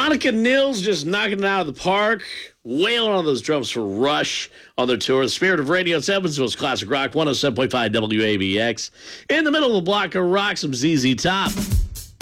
Monica Nils just knocking it out of the park, wailing on those drums for Rush on their tour. The Spirit of Radio, it's Evansville's Classic Rock, 107.5 WABX. In the middle of the block of rock, some ZZ Top.